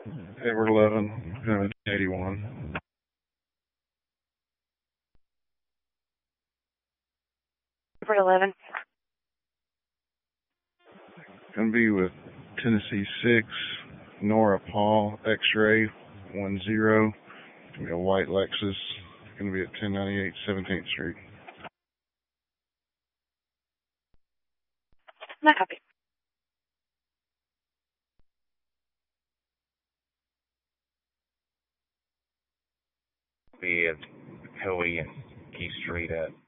Edward 11, 81. Edward 11. Gonna be with Tennessee 6, Nora Paul, X-Ray 10. Gonna be a white Lexus. Gonna be at 1098 17th Street. Not copy. Be at Hoey and Key Street at